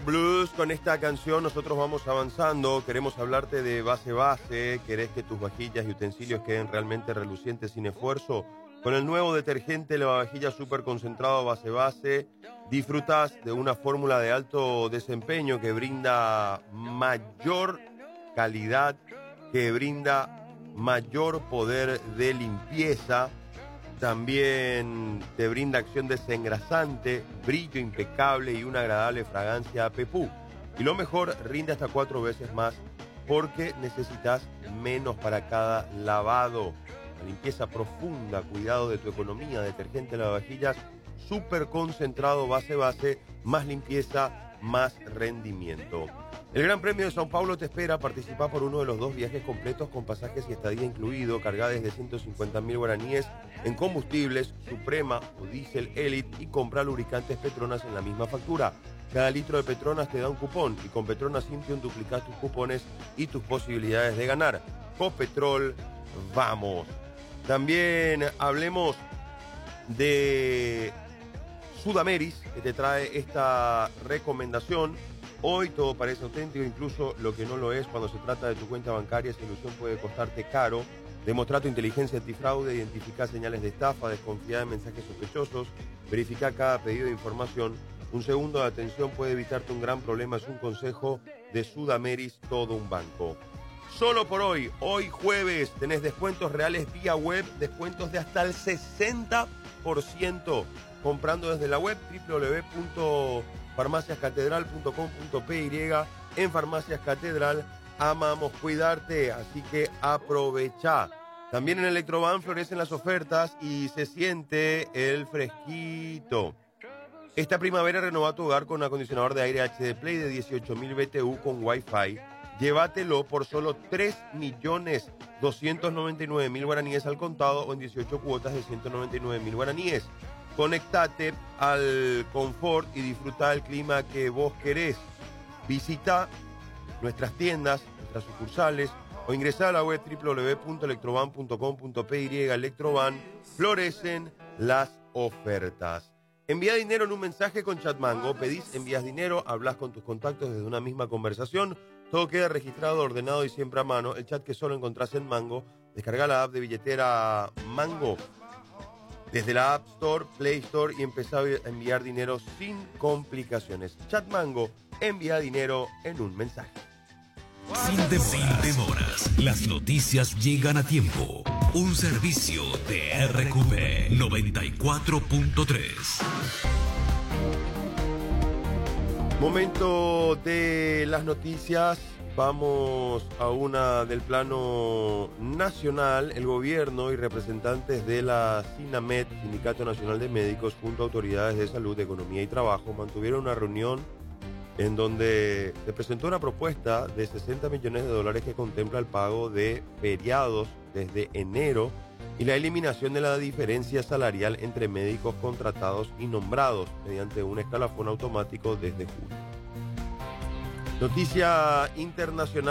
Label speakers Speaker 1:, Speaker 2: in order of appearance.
Speaker 1: Blues. Con esta canción nosotros vamos avanzando. Queremos hablarte de Base Base. ¿Querés que tus vajillas y utensilios queden realmente relucientes sin esfuerzo? Con el nuevo detergente lavavajillas super concentrado Base Base, disfrutas de una fórmula de alto desempeño que brinda mayor calidad, que brinda mayor poder de limpieza. También te brinda acción desengrasante, brillo impecable y una agradable fragancia a pepú. Y lo mejor, rinde hasta 4 veces más porque necesitas menos para cada lavado. La limpieza profunda, cuidado de tu economía, detergente lavavajillas, súper concentrado base, más limpieza, más rendimiento. El Gran Premio de São Paulo te espera. Participa por uno de los 2 viajes completos con pasajes y estadía incluido. Carga desde 150.000 guaraníes en combustibles Suprema o Diesel Elite y compra lubricantes Petronas en la misma factura. Cada litro de Petronas te da un cupón y con Petronas Intium duplicas tus cupones y tus posibilidades de ganar. Copetrol, vamos. También hablemos de Sudameris, que te trae esta recomendación. Hoy todo parece auténtico, incluso lo que no lo es. Cuando se trata de tu cuenta bancaria, esa ilusión puede costarte caro. Demostrar tu inteligencia antifraude, identificar señales de estafa, desconfiar de mensajes sospechosos, verificar cada pedido de información. Un segundo de atención puede evitarte un gran problema. Es un consejo de Sudameris, todo un banco. Solo por hoy jueves, tenés descuentos reales vía web, descuentos de hasta el 60%, comprando desde la web www.farmaciascatedral.com.py. En Farmacias Catedral amamos cuidarte, así que aprovecha. También en Electroban florecen las ofertas y se siente el fresquito. Esta primavera renova tu hogar con un acondicionador de aire HD Play de 18.000 BTU con Wi-Fi. Llévatelo por solo 3.299.000 guaraníes al contado o en 18 cuotas de 199.000 guaraníes. Conectate al confort y disfruta del clima que vos querés. Visita nuestras tiendas, nuestras sucursales o ingresá a la web www.electroban.com.py. Electroban, florecen las ofertas. Envía dinero en un mensaje con Chatmango. Pedís, envías dinero, hablas con tus contactos desde una misma conversación. Todo queda registrado, ordenado y siempre a mano. El chat que solo encontrás en Mango. Descarga la app de billetera Mango desde la App Store, Play Store y empezá a enviar dinero sin complicaciones. Chat Mango, envía dinero en un mensaje.
Speaker 2: Sin demoras. Las noticias llegan a tiempo. Un servicio de RQP 94.3.
Speaker 1: Momento de las noticias. Vamos a una del plano nacional. El gobierno y representantes de la SINAMED, Sindicato Nacional de Médicos, junto a autoridades de salud, economía y trabajo, mantuvieron una reunión en donde se presentó una propuesta de $60 millones que contempla el pago de feriados desde enero y la eliminación de la diferencia salarial entre médicos contratados y nombrados mediante un escalafón automático desde julio. Noticia internacional.